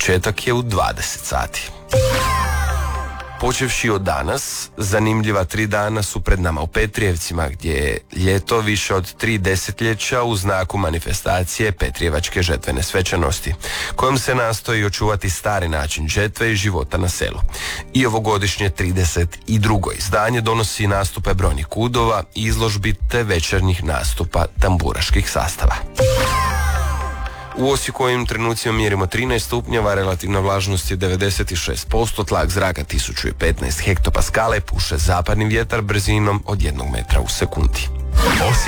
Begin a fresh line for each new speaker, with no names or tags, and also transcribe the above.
Početak je u 20 sati. Počevši od danas, zanimljiva 3 dana su pred nama u Petrijevcima, gdje je ljeto više od 3 desetljeća u znaku manifestacije Petrijevačke žetvene svečanosti, kojom se nastoji očuvati stari način žetve i života na selu. I ovogodišnje 32. izdanje donosi nastupe brojnih kudova, izložbi te večernjih nastupa tamburaških sastava. U Osijeku ovim trenucima mjerimo 13 stupnjeva, relativna vlažnost je 96%, tlak zraka 1015 hektopaskale, puše zapadni vjetar brzinom od 1 metra u sekundi.